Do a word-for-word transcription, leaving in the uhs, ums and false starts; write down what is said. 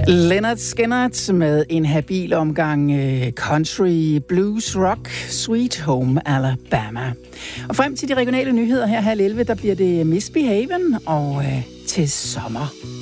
Lynyrd Skynyrd med en habil omgang country blues rock, Sweet Home Alabama. Og frem til de regionale nyheder her halv elleve, der bliver det Misbehaven og øh, til sommer.